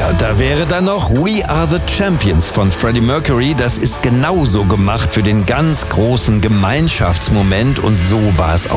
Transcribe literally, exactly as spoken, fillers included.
Ja, da wäre dann noch We Are the Champions von Freddie Mercury. Das ist genauso gemacht für den ganz großen Gemeinschaftsmoment und so war es auch.